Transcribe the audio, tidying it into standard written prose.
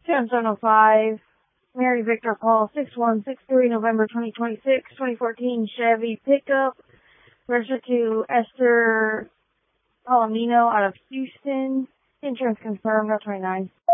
10:05, Mary Victor Paul 6163, November 2026, 2014 Chevy pickup, registered to Esther Palomino out of Houston. Insurance confirmed, 29.